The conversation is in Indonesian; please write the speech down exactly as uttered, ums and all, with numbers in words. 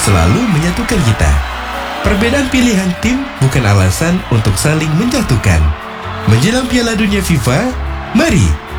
selalu menyatukan kita. Perbedaan pilihan tim bukan alasan untuk saling menjatuhkan. Menjelang Piala Dunia FIFA, mari